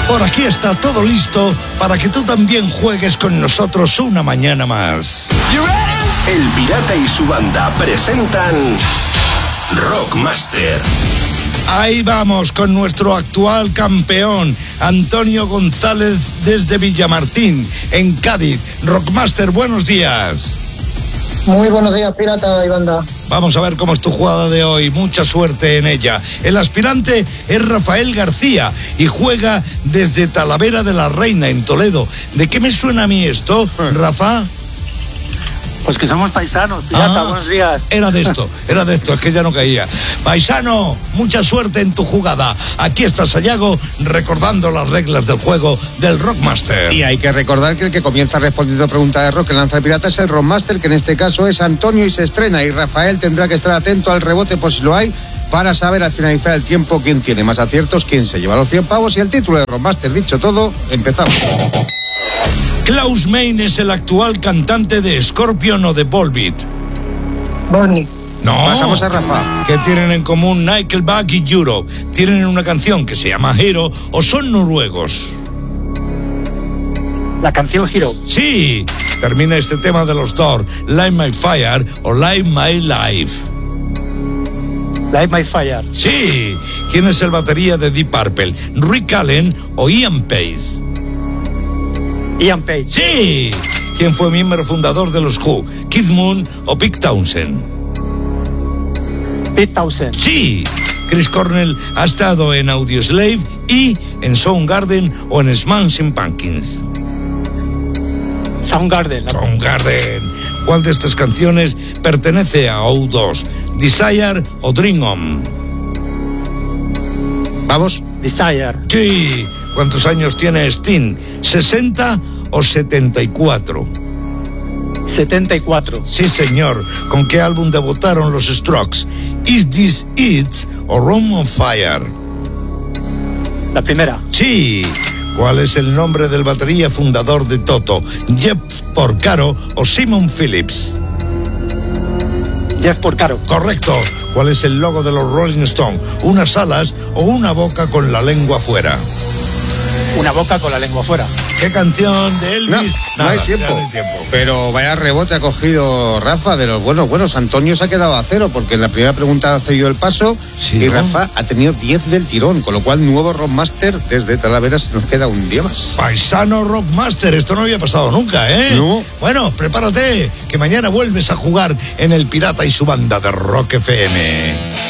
Por aquí está todo listo para que tú también juegues con nosotros una mañana más. El Pirata y su banda presentan Rockmaster. Ahí vamos con nuestro actual campeón, Antonio González desde Villamartín, en Cádiz. Rockmaster, buenos días. Muy buenos días, Pirata y banda. Vamos a ver cómo es tu jugada de hoy, mucha suerte en ella. El aspirante es Rafael García y juega desde Talavera de la Reina, en Toledo. ¿De qué me suena a mí esto, Rafa? Pues que somos paisanos, Pirata, buenos días. Era de esto, es que ya no caía. Paisano, mucha suerte en tu jugada. Aquí está Sayago recordando las reglas del juego del Rockmaster. Y hay que recordar que el que comienza respondiendo preguntas de rock que lanza el Pirata es el Rockmaster, que en este caso es Antonio y se estrena. Y Rafael tendrá que estar atento al rebote por si lo hay, para saber al finalizar el tiempo quién tiene más aciertos, quién se lleva los 100 pavos y el título de Rockmaster. Dicho todo, empezamos. Klaus Meine es el actual cantante de Scorpion o de Volbeat. Bonnie. No. Pasamos a Rafa. ¿Qué tienen en común Nickelback y Europe? ¿Tienen una canción que se llama Hero o son noruegos? La canción Hero. Sí. Termina este tema de los Doors, Light My Fire o Light My Life. Light My Fire. Sí. ¿Quién es el batería de Deep Purple? ¿Rick Allen o Ian Pace? Ian Page. ¡Sí! ¿Quién fue miembro fundador de los Who? ¿Keith Moon o Pete Townshend? Pete Townshend. ¡Sí! Chris Cornell ha estado en Audioslave y en Soundgarden o en Smashing Pumpkins. Soundgarden. Soundgarden. ¿Cuál de estas canciones pertenece a O2? ¿Desire o Dream On? Vamos. Desire. Sí. ¿Cuántos años tiene Sting? ¿60 o 74? 74. Sí, señor. ¿Con qué álbum debutaron los Strokes? ¿Is This It o Room on Fire? La primera. Sí. ¿Cuál es el nombre del batería fundador de Toto? ¿Jeff Porcaro o Simon Phillips? Jeff Porcaro. Correcto. ¿Cuál es el logo de los Rolling Stones? ¿Unas alas o una boca con la lengua fuera? Una boca con la lengua fuera. ¿Qué canción de Elvis? No hay tiempo. Pero vaya rebote ha cogido Rafa de los buenos. Antonio se ha quedado a cero porque en la primera pregunta ha cedido el paso, sí, y ¿no? Rafa ha tenido 10 del tirón, con lo cual nuevo Rockmaster desde Talavera. Se nos queda un día más. Paisano Rockmaster, esto no había pasado nunca, ¿eh? No. Bueno, prepárate, que mañana vuelves a jugar en el Pirata y su banda de Rock FM.